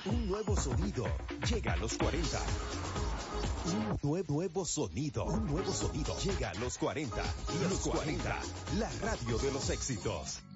Un nuevo sonido llega a los 40. Nuevo sonido llega a los 40. Los 40, la radio de los éxitos.